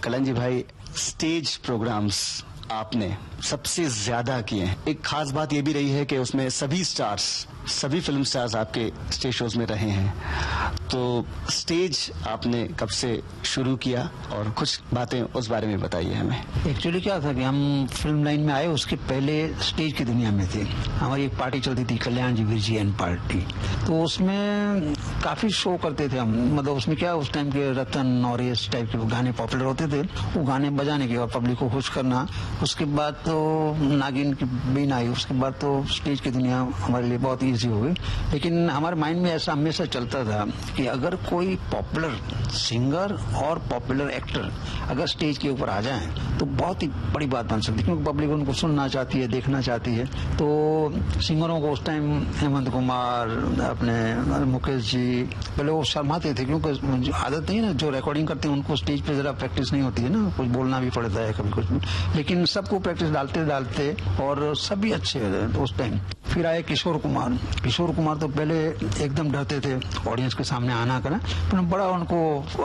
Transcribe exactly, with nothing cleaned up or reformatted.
कल्याण जी भाई, stage programmes आपने सबसे ज्यादा किए हैं। एक खास बात ये भी रही है कि उसमें सभी स्टार्स, सभी फिल्म स्टार्स आपके स्टेज शोज में रहे हैं। तो स्टेज आपने कब से शुरू किया और कुछ बातें उस बारे में बताइए हमें। एक्चुअली क्या था कि हम फिल्म लाइन में आए उसके पहले स्टेज की दुनिया में थे। हमारी एक पार्टी चलती थी, कल्याण जी विरजी एंड पार्टी। तो उसमें काफी शो करते थे हम। मतलब उसमें क्या, उस टाइम के रतन और इस टाइप के गाने पॉपुलर होते थे। वो गाने बजाने के और पब्लिक को खुश करना। उसके बाद तो नागिन की बीन आई। उसके बाद तो स्टेज की दुनिया हमारे लिए बहुत ईजी हो गई। लेकिन हमारे माइंड में ऐसा हमेशा चलता था कि अगर कोई पॉपुलर सिंगर और पॉपुलर एक्टर अगर स्टेज के ऊपर आ जाएं तो बहुत ही बड़ी बात बन सकती है, क्योंकि पब्लिक उनको सुनना चाहती है, देखना चाहती है। तो सिंगरों को उस टाइम हेमंत कुमार, अपने मुकेश जी, पहले वो शर्माते थे, क्योंकि आदत नहीं है ना, जो रिकॉर्डिंग करते हैं उनको स्टेज पे जरा प्रैक्टिस नहीं होती है ना, कुछ बोलना भी पड़ता है कभी कुछ। लेकिन सबको प्रैक्टिस डालते डालते और सभी अच्छे थे उस टाइम। फिर आए किशोर कुमार। किशोर कुमार तो पहले एकदम डरते थे ऑडियंस के सामने आना करना, पर बड़ा उनको